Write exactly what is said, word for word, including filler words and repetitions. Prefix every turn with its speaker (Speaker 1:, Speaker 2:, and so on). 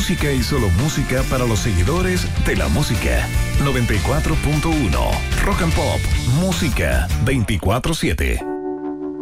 Speaker 1: música y solo música para los seguidores de la música. noventa y cuatro punto uno Rock and Pop, música veinticuatro siete.